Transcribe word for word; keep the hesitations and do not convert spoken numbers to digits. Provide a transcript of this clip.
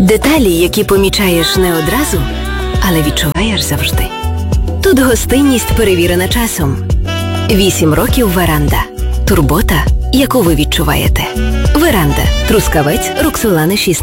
Деталі, які помічаєш не одразу, але відчуваєш завжди. Тут гостинність перевірена часом. Вісім років Веранда. Турбота, яку ви відчуваєте. Веранда. Трускавець, Роксолани, шістнадцять.